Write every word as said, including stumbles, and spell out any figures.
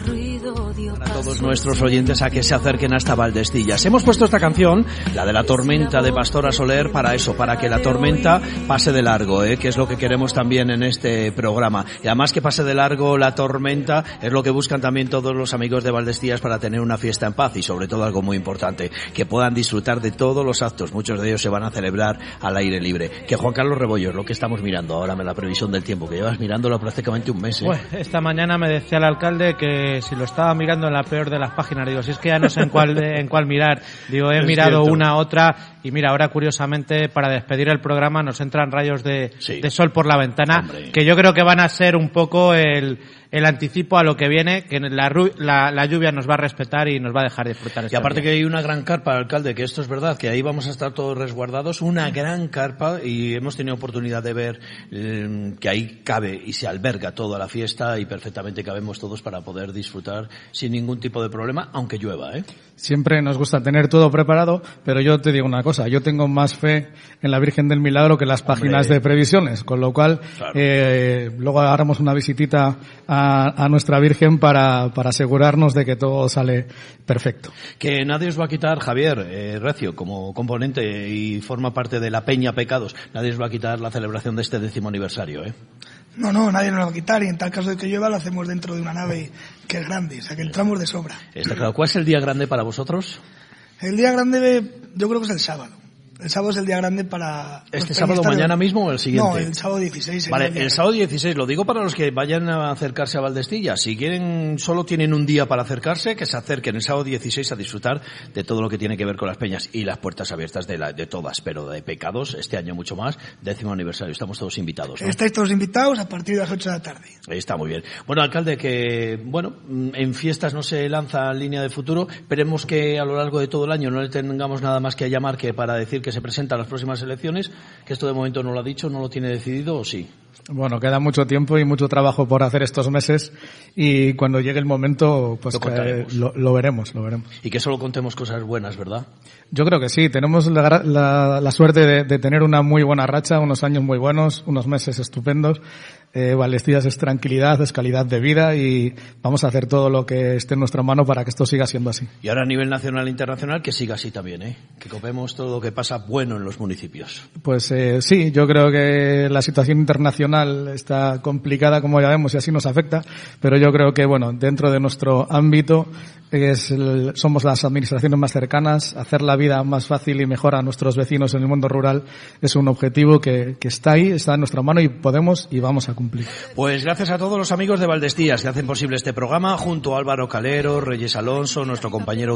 A todos nuestros oyentes a que se acerquen hasta Valdestillas. Hemos puesto esta canción, la de la tormenta de Pastora Soler, para eso, para que la tormenta pase de largo, ¿eh? Que es lo que queremos también en este programa. Y además que pase de largo la tormenta es lo que buscan también todos los amigos de Valdestillas para tener una fiesta en paz y sobre todo algo muy importante, que puedan disfrutar de todos los actos. Muchos de ellos se van a celebrar al aire libre. Que Juan Carlos Rebollo es lo que estamos mirando ahora en la previsión del tiempo, que llevas mirándolo prácticamente un mes, ¿eh? Pues esta mañana me decía el alcalde que si lo estaba mirando en la peor de las páginas, digo, si es que ya no sé en cuál en cuál mirar, digo, he es mirado cierto. una, otra, y mira, ahora curiosamente para despedir el programa nos entran rayos de, sí. de sol por la ventana, Hombre. que yo creo que van a ser un poco el el anticipo a lo que viene, que la, la, la lluvia nos va a respetar y nos va a dejar disfrutar. Y aparte que hay una gran carpa, alcalde, que esto es verdad, que ahí vamos a estar todos resguardados, una gran carpa, y hemos tenido oportunidad de ver eh, que ahí cabe y se alberga toda la fiesta y perfectamente cabemos todos para poder disfrutar sin ningún tipo de problema, aunque llueva, ¿eh? Siempre nos gusta tener todo preparado, pero yo te digo una cosa, yo tengo más fe en la Virgen del Milagro que en las páginas Hombre. de previsiones, con lo cual claro. eh, luego haremos una visitita a A, a nuestra Virgen para, para asegurarnos de que todo sale perfecto. Que nadie os va a quitar, Javier eh, Recio, como componente y forma parte de la Peña Pecados, nadie os va a quitar la celebración de este décimo aniversario, ¿eh? No, no, nadie nos lo va a quitar, y en tal caso de que llueva lo hacemos dentro de una nave que es grande, o sea que entramos de sobra. Está claro. ¿Cuál es el día grande para vosotros? El día grande yo creo que es el sábado. El sábado es el día grande para... ¿Este sábado mañana mismo o el siguiente? No, el sábado dieciséis. Vale, el, el sábado dieciséis, lo digo para los que vayan a acercarse a Valdestillas. Si quieren, solo tienen un día para acercarse, que se acerquen el sábado dieciséis a disfrutar de todo lo que tiene que ver con las peñas y las puertas abiertas de, la, de todas, pero de Pecados, este año mucho más, décimo aniversario. Estamos todos invitados, ¿no? Estáis todos invitados a partir de las ocho de la tarde. Ahí está, muy bien. Bueno, alcalde, que, bueno, en fiestas no se lanza línea de futuro. Esperemos que a lo largo de todo el año no le tengamos nada más que llamar que para decir que se presenta a las próximas elecciones, que esto de momento no lo ha dicho, no lo tiene decidido, ¿o sí? Bueno, queda mucho tiempo y mucho trabajo por hacer estos meses, y cuando llegue el momento, pues lo, eh, lo, lo veremos, lo veremos. Y que solo contemos cosas buenas, ¿verdad? Yo creo que sí, tenemos la, la, la suerte de, de tener una muy buena racha, unos años muy buenos, unos meses estupendos. Eh, Valdestillas es tranquilidad, es calidad de vida, y vamos a hacer todo lo que esté en nuestra mano para que esto siga siendo así. Y ahora a nivel nacional e internacional que siga así también, ¿eh? Que copemos todo lo que pasa bueno en los municipios. Pues eh, sí, yo creo que la situación internacional está complicada, como ya vemos, y así nos afecta, pero yo creo que, bueno, dentro de nuestro ámbito es el, somos las administraciones más cercanas. Hacer la vida más fácil y mejor a nuestros vecinos en el mundo rural es un objetivo que, que está ahí, está en nuestra mano, y podemos y vamos a cumplir. Pues gracias a todos los amigos de Valdestillas que hacen posible este programa, junto a Álvaro Calero, Reyes Alonso, nuestro compañero